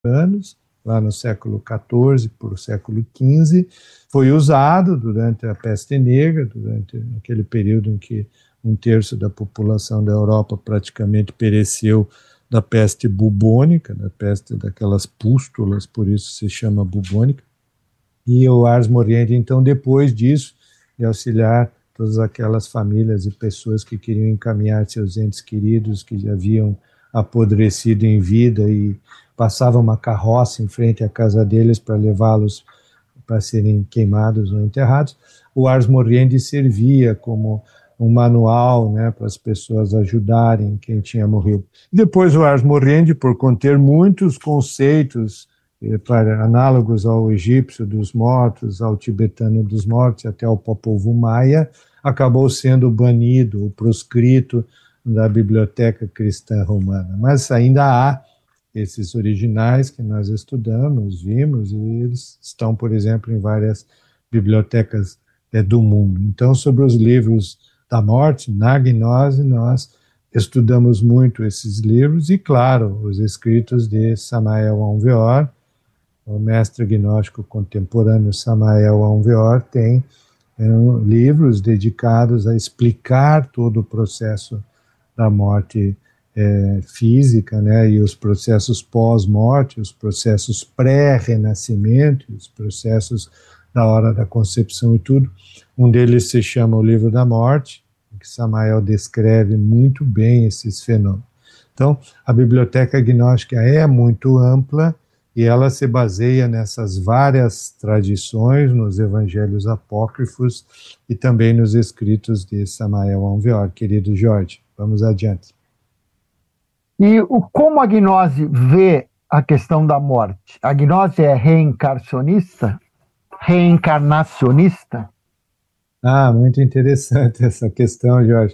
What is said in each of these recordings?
anos, lá no século XIV por século XV, foi usado durante a peste negra, durante aquele período em que um terço da população da Europa praticamente pereceu da peste bubônica, da peste daquelas pústulas, por isso se chama bubônica. E o Ars Moriendi, então, depois disso, de auxiliar todas aquelas famílias e pessoas que queriam encaminhar seus entes queridos que já haviam apodrecido em vida e passava uma carroça em frente à casa deles para levá-los para serem queimados ou enterrados, o Ars Moriendi servia como um manual, né, para as pessoas ajudarem quem tinha morrido. Depois o Ars Moriendi, por conter muitos conceitos para análogos ao egípcio dos mortos, ao tibetano dos mortos, até ao povo maia, acabou sendo banido, proscrito da biblioteca cristã romana. Mas ainda há esses originais que nós estudamos, vimos, e eles estão, por exemplo, em várias bibliotecas do mundo. Então, sobre os livros da morte, na gnose, nós estudamos muito esses livros e, claro, os escritos de Samael Aun Weor, o mestre gnóstico contemporâneo Samael Aun Weor tem livros dedicados a explicar todo o processo da morte física, né, e os processos pós-morte, os processos pré-renascimento, os processos da hora da concepção e tudo. Um deles se chama O Livro da Morte, em que Samael descreve muito bem esses fenômenos. Então, a biblioteca gnóstica é muito ampla e ela se baseia nessas várias tradições, nos evangelhos apócrifos e também nos escritos de Samael Aun Weor. Querido Jorge, vamos adiante. E como a gnose vê a questão da morte? A gnose é reencarnacionista? Muito interessante essa questão, Jorge.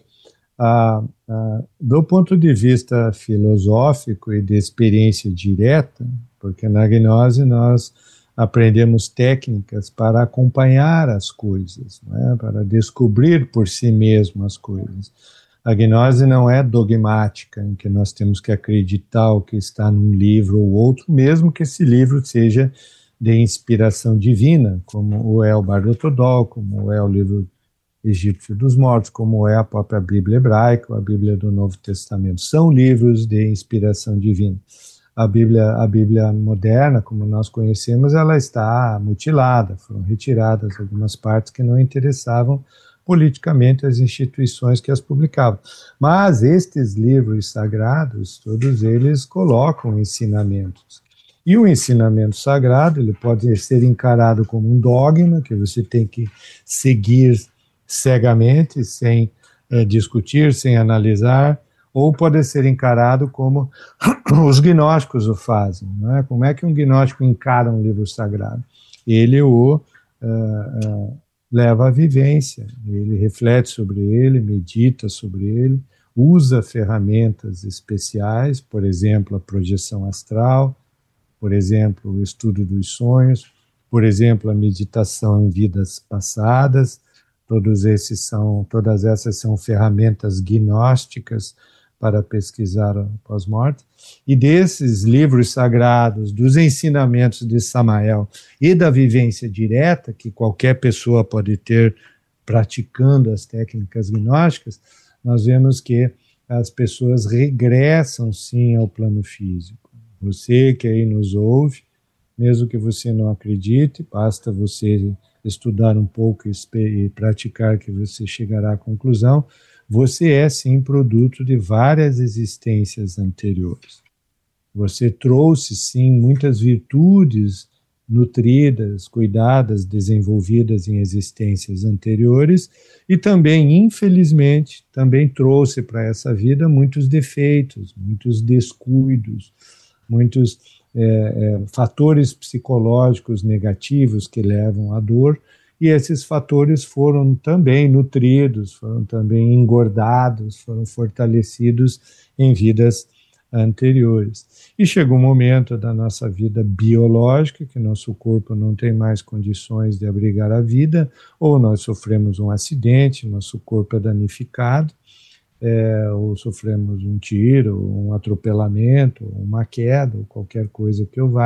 Do ponto de vista filosófico e de experiência direta, porque na gnose nós aprendemos técnicas para acompanhar as coisas, né, para descobrir por si mesmo as coisas. A gnose não é dogmática, em que nós temos que acreditar o que está num livro ou outro, mesmo que esse livro seja de inspiração divina, como é o Bardo Todol, como é o livro egípcio dos mortos, como é a própria Bíblia hebraica, a Bíblia do Novo Testamento. São livros de inspiração divina. A Bíblia moderna, como nós conhecemos, ela está mutilada, foram retiradas algumas partes que não interessavam politicamente as instituições que as publicavam. Mas estes livros sagrados, todos eles colocam ensinamentos. E o ensinamento sagrado, ele pode ser encarado como um dogma, que você tem que seguir cegamente, sem discutir, sem analisar, ou pode ser encarado como os gnósticos o fazem. Não é? Como é que um gnóstico encara um livro sagrado? Ele o leva à vivência, ele reflete sobre ele, medita sobre ele, usa ferramentas especiais, por exemplo, a projeção astral, por exemplo, o estudo dos sonhos, por exemplo, a meditação em vidas passadas. Todas essas são ferramentas gnósticas para pesquisar a pós-morte. E desses livros sagrados, dos ensinamentos de Samael e da vivência direta, que qualquer pessoa pode ter praticando as técnicas gnósticas, nós vemos que as pessoas regressam sim ao plano físico. Você que aí nos ouve, mesmo que você não acredite, basta você estudar um pouco e praticar que você chegará à conclusão, você é sim produto de várias existências anteriores. Você trouxe sim muitas virtudes nutridas, cuidadas, desenvolvidas em existências anteriores e também, infelizmente, também trouxe para essa vida muitos defeitos, muitos descuidos, muitos fatores psicológicos negativos que levam à dor, e esses fatores foram também nutridos, foram também engordados, foram fortalecidos em vidas anteriores. E chegou um momento da nossa vida biológica que nosso corpo não tem mais condições de abrigar a vida, ou nós sofremos um acidente, nosso corpo é danificado, ou sofremos um tiro, um atropelamento, uma queda, ou qualquer coisa que o valha.